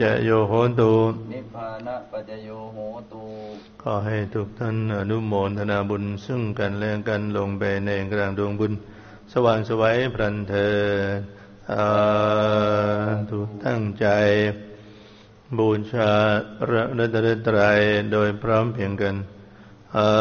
จโยโหตุนิพพานะปัจจโยโหตุขอให้ทุกท่านอนุโมทนาบุญซึ่งกันและกันลงไปในกลางดวงบุญสว่างไสวพลันเถิดทุกตั้งใจบูชาพระรัตนตรัยโดยพร้อมเพรียงกัน